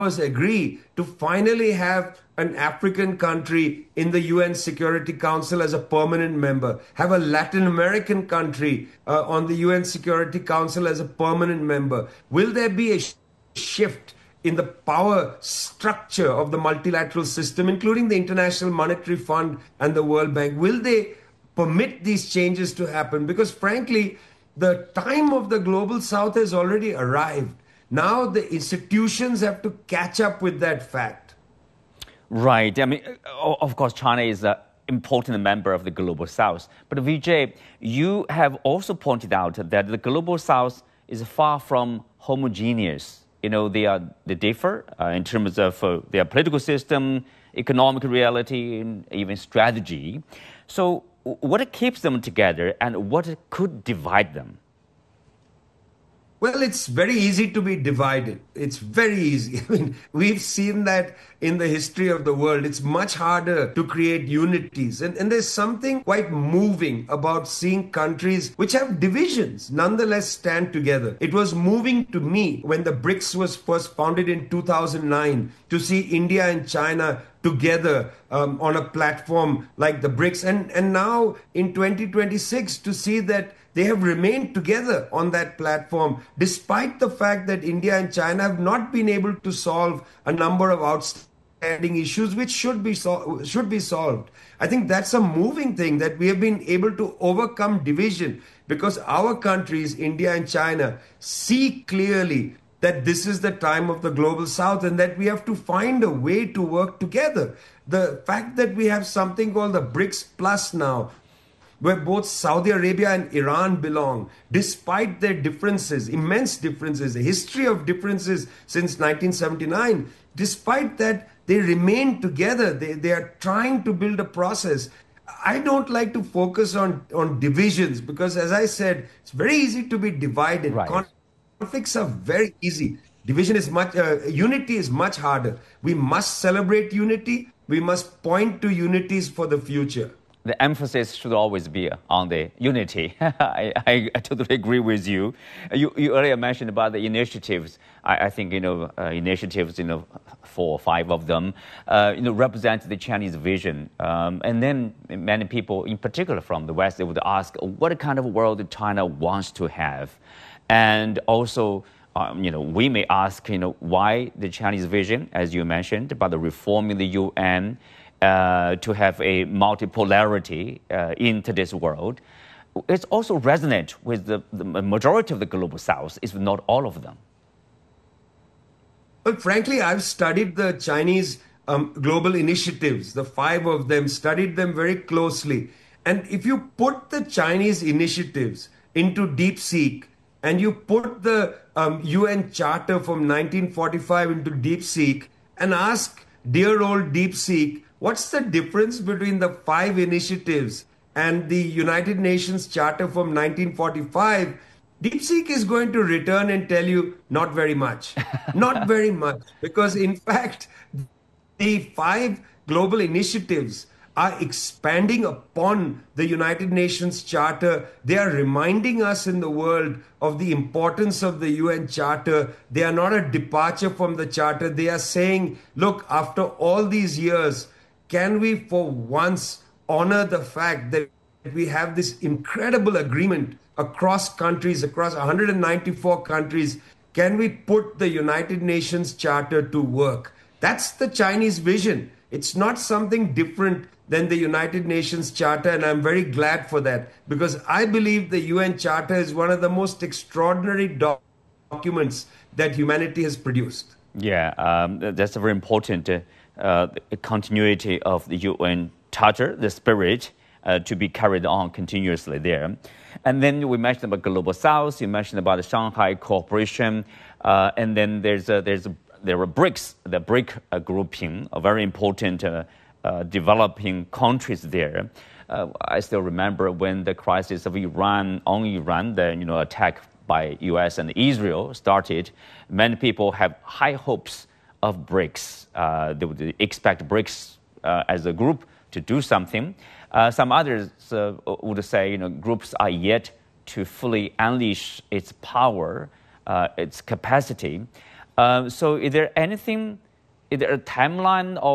agree to finally have an African country in the UN Security Council as a permanent member, have a Latin American country on the UN Security Council as a permanent member? Will there be a shift in the power structure of the multilateral system, including the International Monetary Fund and the World Bank? Will they permit these changes to happen? Because frankly, the time of the global south has already arrived. Now the institutions have to catch up with that fact. Right. I mean, of course, China is an important member of the global south. But Vijay, you have also pointed out that the global south is far from homogeneous. You know, they differ in terms of their political system, economic reality, and even strategy. So what keeps them together and what could divide them? Well, it's very easy to be divided. It's very easy. I mean, we've seen that in the history of the world. It's much harder to create unities. And there's something quite moving about seeing countries which have divisions nonetheless stand together. It was moving to me when the BRICS was first founded in 2009 to see India and China together on a platform like the BRICS. And now in 2026 to see that they have remained together on that platform, despite the fact that India and China have not been able to solve a number of outstanding issues which should be solved. I think that's a moving thing, that we have been able to overcome division because our countries, India and China, see clearly that this is the time of the global south and that we have to find a way to work together. The fact that we have something called the BRICS Plus now, where both Saudi Arabia and Iran belong, despite their differences, immense differences, a history of differences since 1979. Despite that, they remain together. They are trying to build a process. I don't like to focus on divisions because, as I said, it's very easy to be divided. Right. Conflicts are very easy. Unity is much harder. We must celebrate unity. We must point to unities for the future. The emphasis should always be on the unity. I totally agree with you. You earlier mentioned about the initiatives. I think, initiatives, 4 or 5 of them, represent the Chinese vision. And then many people, in particular from the West, they would ask, what kind of world China wants to have? And also, we may ask, why the Chinese vision, as you mentioned, about the reforming the UN, to have a multipolarity in today's world. It's also resonant with the majority of the global south, if not all of them. Well, frankly, I've studied the Chinese global initiatives, the 5 of them, studied them very closely. And if you put the Chinese initiatives into DeepSeek and you put the UN Charter from 1945 into DeepSeek and ask dear old DeepSeek, what's the difference between the 5 initiatives and the United Nations Charter from 1945? DeepSeek is going to return and tell you not very much. Not very much. Because in fact, the 5 global initiatives are expanding upon the United Nations Charter. They are reminding us in the world of the importance of the UN Charter. They are not a departure from the Charter. They are saying, look, after all these years, can we for once honor the fact that we have this incredible agreement across countries, across 194 countries? Can we put the United Nations Charter to work? That's the Chinese vision. It's not something different than the United Nations Charter, and I'm very glad for that because I believe the UN Charter is one of the most extraordinary documents that humanity has produced. Yeah, that's a very important continuity of the UN Charter, the spirit to be carried on continuously there. And then we mentioned about Global South, you mentioned about the Shanghai Cooperation, and then there are BRICS, the BRIC grouping, a very important developing countries there. I still remember when the crisis of Iran, the attack by U.S. and Israel started, many people have high hopes of BRICS. They would expect BRICS as a group to do something. Some others would say, groups are yet to fully unleash its power, its capacity. So is there anything, is there a timeline or